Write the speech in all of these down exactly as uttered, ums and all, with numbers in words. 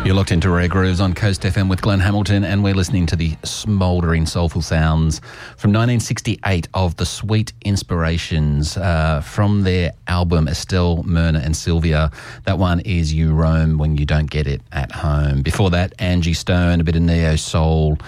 You're locked into Rare Grooves on Coast F M with Glenn Hamilton, and we're listening to the smouldering soulful sounds from nineteen sixty-eight of The Sweet Inspirations uh, from their album Estelle, Myrna and Sylvia. That one is You Roam When You Don't Get It at Home. Before that, Angie Stone, a bit of neo-soul.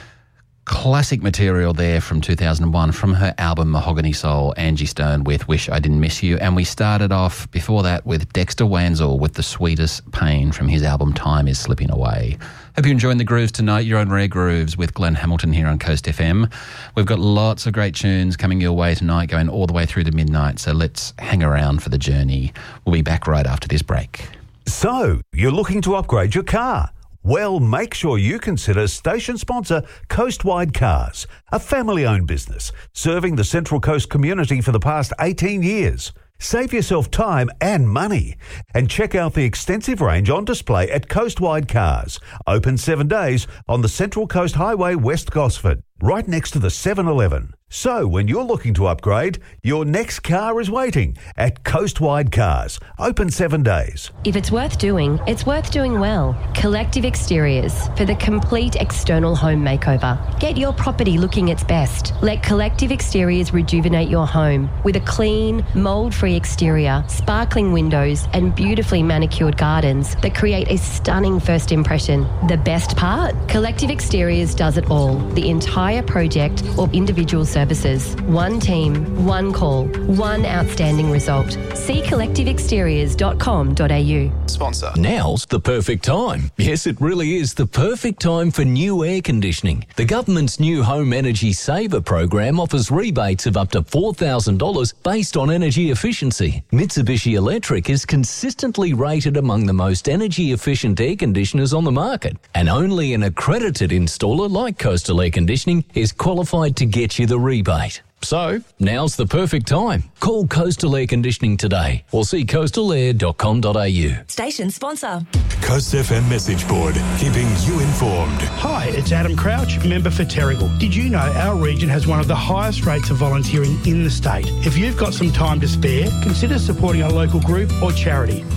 Classic material there from two thousand one from her album Mahogany Soul, Angie Stone with Wish I Didn't Miss You. And we started off before that with Dexter Wanzel with The Sweetest Pain from his album Time Is Slipping Away. Hope you're enjoying the grooves tonight. You're on Rare Grooves with Glenn Hamilton here on Coast F M. We've got lots of great tunes coming your way tonight, going all the way through to midnight. So let's hang around for the journey. We'll be back right after this break. So, you're looking to upgrade your car? Well, make sure you consider station sponsor Coastwide Cars, a family-owned business serving the Central Coast community for the past eighteen years. Save yourself time and money and check out the extensive range on display at Coastwide Cars, open seven days on the Central Coast Highway, West Gosford, right next to the seven eleven. So when you're looking to upgrade, your next car is waiting at Coastwide Cars, open seven days. If it's worth doing, it's worth doing well. Collective Exteriors for the complete external home makeover. Get your property looking its best. Let Collective Exteriors rejuvenate your home with a clean, mould-free exterior, sparkling windows and beautifully manicured gardens that create a stunning first impression. The best part? Collective Exteriors does it all. The entire project or individual services. One team, one call, one outstanding result. See collective exteriors dot com dot a u. Sponsor. Now's the perfect time. Yes, it really is the perfect time for new air conditioning. The government's new Home Energy Saver program offers rebates of up to four thousand dollars based on energy efficiency. Mitsubishi Electric is consistently rated among the most energy efficient air conditioners on the market, and only an accredited installer like Coastal Air Conditioning is qualified to get you the rebate. So, now's the perfect time. Call Coastal Air Conditioning today or see coastal air dot com dot a u. Station sponsor. Coast F M message board, keeping you informed. Hi, it's Adam Crouch, member for Terrigal. Did you know our region has one of the highest rates of volunteering in the state? If you've got some time to spare, consider supporting a local group or charity.